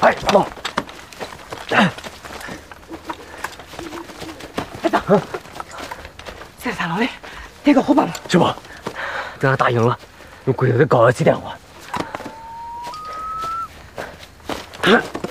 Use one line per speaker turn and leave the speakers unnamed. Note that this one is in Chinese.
哎，走。
班长，在3楼里，这个伙伴们。
是吧？等他答应了，用鬼子的高压气电话。